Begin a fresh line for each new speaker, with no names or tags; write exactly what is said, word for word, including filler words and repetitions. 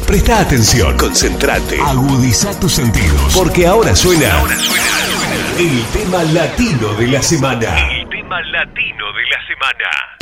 Presta atención, concentrate, agudiza tus sentidos, porque ahora suena, ahora suena el tema latino de la semana. El tema latino de la semana.